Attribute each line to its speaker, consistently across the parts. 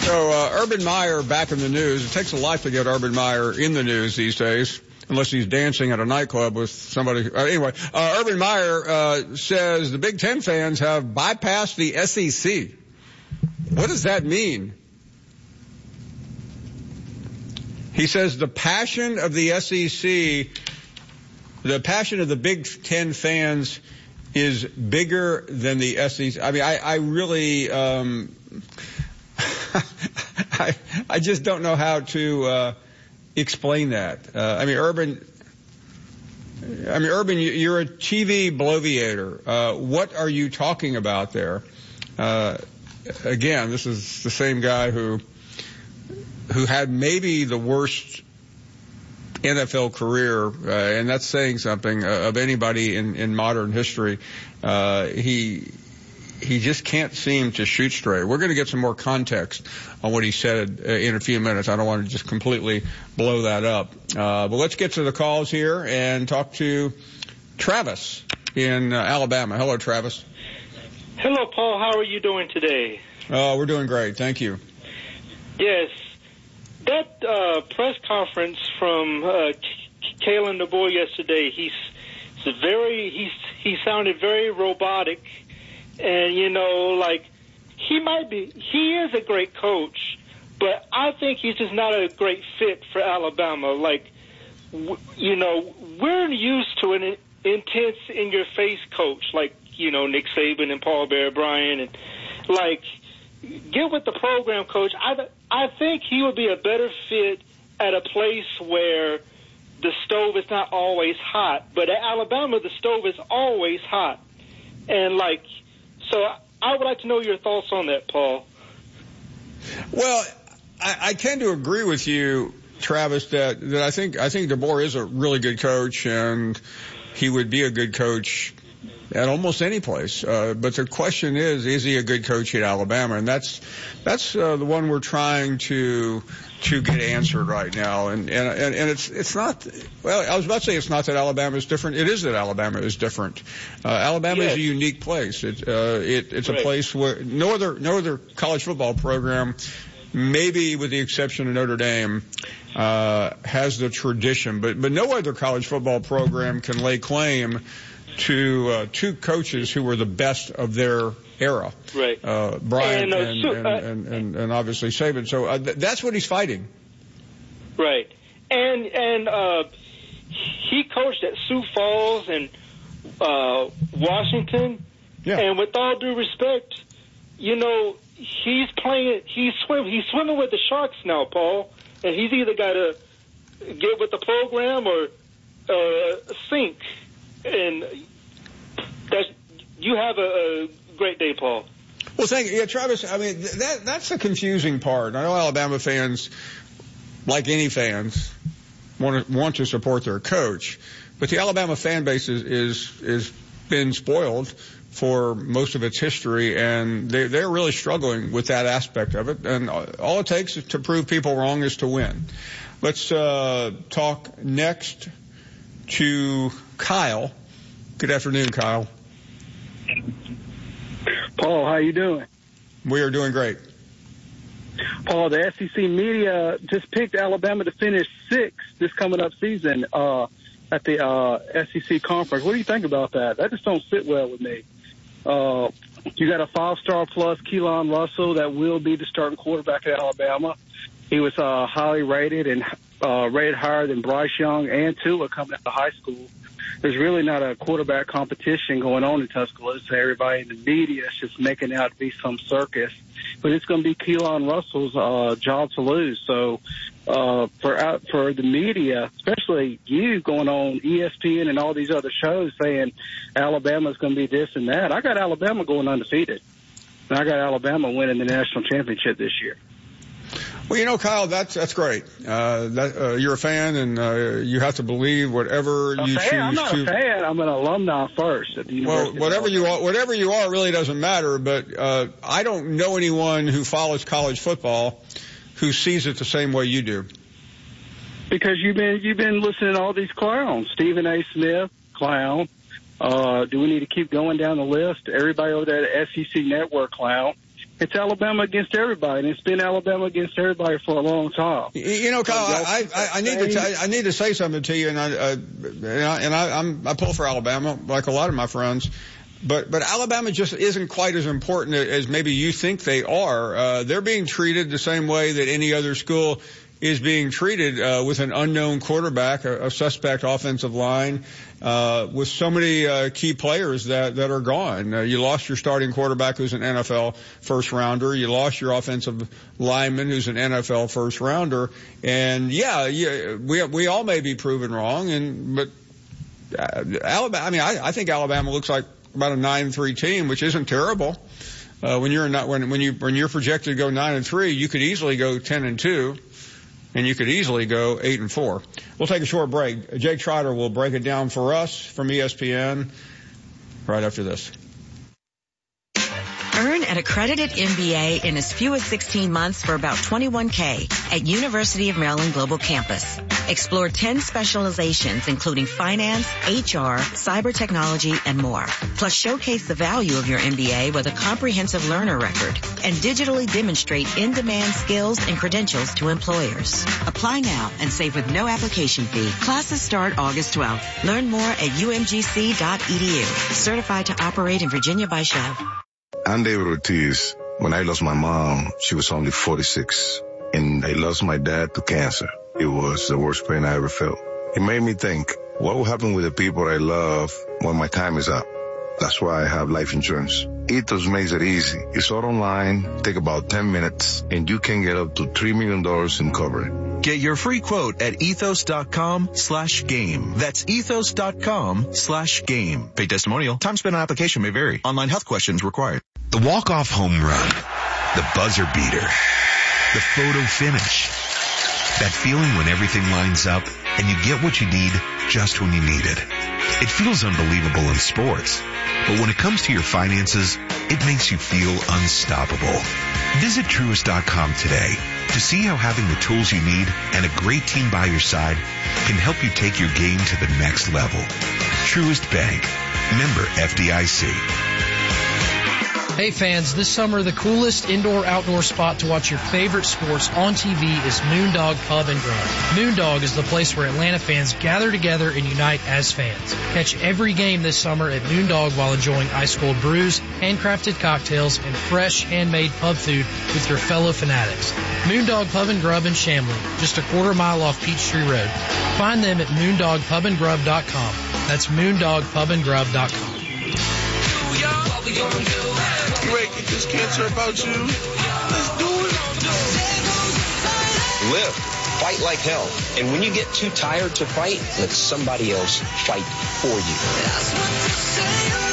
Speaker 1: So Urban Meyer back in the news. It takes a lot to get Urban Meyer in the news these days, unless he's dancing at a nightclub with somebody. Anyway, Urban Meyer says the Big Ten fans have bypassed the SEC. What does that mean? He says the passion of the SEC, the passion of the Big Ten fans is bigger than the SEC. I mean, I really, I just don't know how to explain that. Urban, you're a TV bloviator. What are you talking about there? Again, this is the same guy who had maybe the worst NFL career, and that's saying something, of anybody in modern history. He just can't seem to shoot straight. We're going to get some more context on what he said in a few minutes. I don't want to just completely blow that up. But let's get to the calls here and talk to Travis in Alabama. Hello, Travis.
Speaker 2: Hello, Paul. How are you doing today?
Speaker 1: We're doing great. Thank you.
Speaker 2: Yes. That press conference from Kalen DeBoer yesterday, he sounded very robotic. And, he is a great coach, but I think he's just not a great fit for Alabama. We're used to an intense, in-your-face coach, Nick Saban and Paul Bear-Bryant. And, get with the program, coach. I think he would be a better fit at a place where the stove is not always hot. But at Alabama, the stove is always hot. And, so I would like to know your thoughts on that, Paul.
Speaker 1: Well, I tend to agree with you, Travis, that I think DeBoer is a really good coach, and he would be a good coach at almost any place. But the question is he a good coach at Alabama? And that's the one we're trying to get answered right now. And it's not, well, I was about to say it's not that Alabama is different. It is that Alabama is different. Alabama is a unique place. It's right. A place where no other college football program, maybe with the exception of Notre Dame, has the tradition, but no other college football program can lay claim to two coaches who were the best of their era,
Speaker 2: right?
Speaker 1: Bryant and obviously Saban. So that's what he's fighting,
Speaker 2: right? And he coached at Sioux Falls and Washington.
Speaker 1: Yeah.
Speaker 2: And with all due respect, he's swimming with the sharks now, Paul. And he's either got to get with the program or sink. And you have a great day, Paul.
Speaker 1: Well, thank you. Yeah, Travis, that's the confusing part. I know Alabama fans, like any fans, want to support their coach, but the Alabama fan base is been spoiled for most of its history, and they're really struggling with that aspect of it. And all it takes to prove people wrong is to win. Let's talk next to Kyle. Good afternoon, Kyle.
Speaker 3: Paul, how you doing?
Speaker 1: We are doing great.
Speaker 3: Paul, the SEC media just picked Alabama to finish sixth this coming up season at the SEC conference. What do you think about that? That just don't sit well with me. You got a 5-star plus Keelan Russell that will be the starting quarterback at Alabama. He was highly rated and rated higher than Bryce Young and Tua coming out of high school. There's really not a quarterback competition going on in Tuscaloosa. Everybody in the media is just making out to be some circus. But it's going to be Keelan Russell's job to lose. So for the media, especially you going on ESPN and all these other shows saying Alabama's going to be this and that, I got Alabama going undefeated. And I got Alabama winning the national championship this year.
Speaker 1: Well, Kyle, that's great. You're a fan, and you have to believe whatever you choose to.
Speaker 3: I'm not a fan. I'm an alumni first at the University.
Speaker 1: Well, whatever you are really doesn't matter. But I don't know anyone who follows college football who sees it the same way you do.
Speaker 3: Because you've been listening to all these clowns. Stephen A. Smith, clown. Do we need to keep going down the list? Everybody over there at SEC Network, clown. It's Alabama against everybody, and it's been Alabama against everybody for a long time.
Speaker 1: You know, Kyle, I need to say something to you, and I pull for Alabama like a lot of my friends. But Alabama just isn't quite as important as maybe you think they are. They're being treated the same way that any other school is being treated, with an unknown quarterback, a suspect offensive line, with so many key players that are gone. You lost your starting quarterback, who's an NFL first rounder. You lost your offensive lineman, who's an NFL first rounder. And we all may be proven wrong. But Alabama, I mean, I think Alabama looks like about a 9-3 team, which isn't terrible. When you're projected to go 9-3, you could easily go 10-2. And you could easily go 8-4. We'll take a short break. Jake Trotter will break it down for us from ESPN right after this.
Speaker 4: Earn an accredited MBA in as few as 16 months for about $21K at University of Maryland Global Campus. Explore 10 specializations, including finance, HR, cyber technology, and more. Plus, showcase the value of your MBA with a comprehensive learner record and digitally demonstrate in-demand skills and credentials to employers. Apply now and save with no application fee. Classes start August 12th. Learn more at umgc.edu. Certified to operate in Virginia by Chev.
Speaker 5: I'm David Ortiz. When I lost my mom, she was only 46, and I lost my dad to cancer. It was the worst pain I ever felt. It made me think, what will happen with the people I love when my time is up? That's why I have life insurance. Ethos makes it easy. It's all online, take about 10 minutes, and you can get up to $3 million in coverage.
Speaker 6: Get your free quote at ethos.com/game. That's ethos.com/game. Paid testimonial. Time spent on application may vary. Online health questions required.
Speaker 7: The walk-off home run. The buzzer beater. The photo finish. That feeling when everything lines up and you get what you need just when you need it. It feels unbelievable in sports, but when it comes to your finances, it makes you feel unstoppable. Visit Truist.com today to see how having the tools you need and a great team by your side can help you take your game to the next level. Truist Bank. Member FDIC.
Speaker 8: Hey fans, this summer the coolest indoor-outdoor spot to watch your favorite sports on TV is Moondog Pub and Grub. Moondog is the place where Atlanta fans gather together and unite as fans. Catch every game this summer at Moondog while enjoying ice-cold brews, handcrafted cocktails, and fresh, handmade pub food with your fellow fanatics. Moondog Pub and Grub in Chamblee, just a quarter mile off Peachtree Road. Find them at moondogpubandgrub.com. That's moondogpubandgrub.com.
Speaker 9: You ready to get this cancer about you? Let's do it.
Speaker 10: Live. Fight like hell. And when you get too tired to fight, let somebody else fight for you. That's what you say to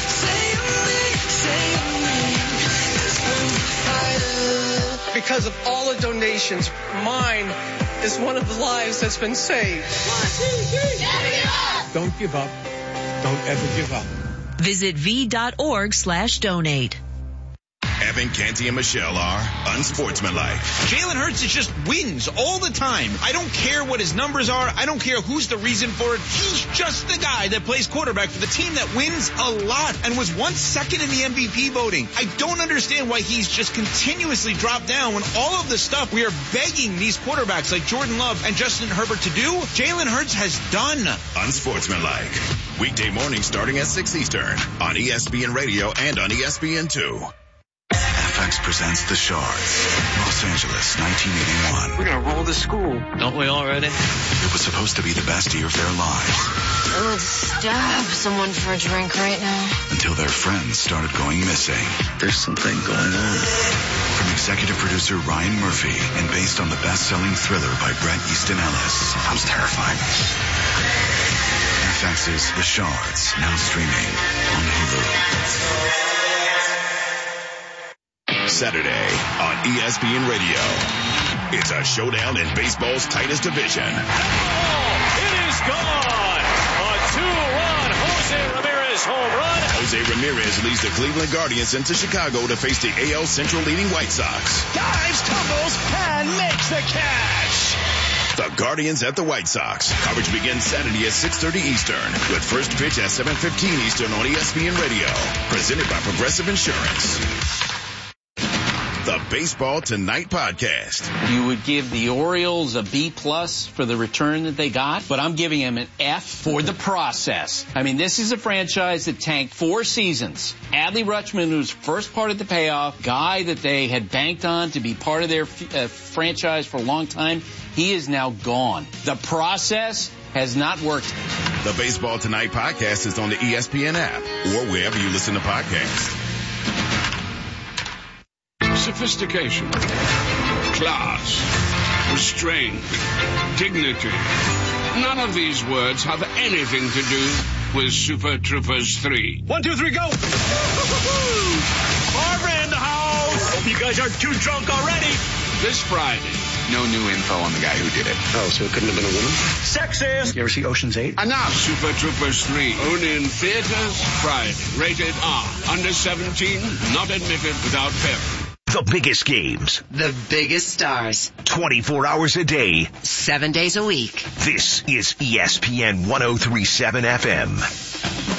Speaker 11: me. Because of all the donations, mine is one of the lives that's been saved. 1, 2, 3. Never give up.
Speaker 12: Don't give up. Don't ever give up.
Speaker 4: Visit v.org/donate.
Speaker 13: Evan, Canty, and Michelle are unsportsmanlike.
Speaker 14: Jalen Hurts just wins all the time. I don't care what his numbers are. I don't care who's the reason for it. He's just the guy that plays quarterback for the team that wins a lot and was once second in the MVP voting. I don't understand why he's just continuously dropped down when all of the stuff we are begging these quarterbacks like Jordan Love and Justin Herbert to do, Jalen Hurts has done.
Speaker 13: Unsportsmanlike. Weekday mornings starting at 6 Eastern on ESPN Radio and on ESPN2.
Speaker 15: FX presents The Shards, Los Angeles, 1981.
Speaker 16: We're going to roll the school. Don't we already?
Speaker 15: It was supposed to be the best of your fair lives.
Speaker 17: I would stab someone for a drink right now.
Speaker 15: Until their friends started going missing.
Speaker 16: There's something going on.
Speaker 15: From executive producer Ryan Murphy and based on the best-selling thriller by Bret Easton Ellis. Sounds terrifying. FX's The Shards, now streaming on Hulu.
Speaker 13: Saturday on ESPN Radio. It's a showdown in baseball's tightest division.
Speaker 18: It is gone! A two-run Jose Ramirez home run.
Speaker 13: Jose Ramirez leads the Cleveland Guardians into Chicago to face the AL Central leading White Sox.
Speaker 18: Dives, tumbles, and makes the catch.
Speaker 13: The Guardians at the White Sox. Coverage begins Saturday at 6:30 Eastern with first pitch at 7:15 Eastern on ESPN Radio. Presented by Progressive Insurance. the Baseball Tonight podcast.
Speaker 19: You would give the Orioles a B+ for the return that they got, but I'm giving them an F for the process. I mean, this is a franchise that tanked 4 seasons. Adley Rutschman was first part of the payoff, guy that they had banked on to be part of their franchise for a long time. He is now gone. The process has not worked.
Speaker 13: The Baseball Tonight podcast is on the ESPN app or wherever you listen to podcasts.
Speaker 20: Sophistication, class, restraint, dignity. None of these words have anything to do with Super Troopers 3.
Speaker 18: 1, 2, 3, go! Barbara in the house! Hope you guys aren't too drunk already.
Speaker 20: This Friday.
Speaker 21: No new info on the guy who did it.
Speaker 10: Oh, so it couldn't have been a woman?
Speaker 18: Sexist!
Speaker 21: You ever see Ocean's 8?
Speaker 20: Enough! Super Troopers 3. Only in theaters Friday. Rated R. Under 17. Not admitted without parent.
Speaker 22: The biggest games.
Speaker 23: The biggest stars.
Speaker 22: 24 hours a day.
Speaker 23: 7 days a week.
Speaker 22: This is ESPN 103.7 FM.